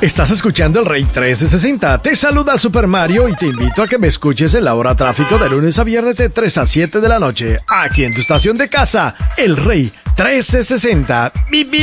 Estás escuchando el Rey 1360. Te saluda Super Mario y te invito a que me escuches en la hora tráfico de lunes a viernes de 3 a 7 de la noche. Aquí en tu estación de casa, el Rey 1360.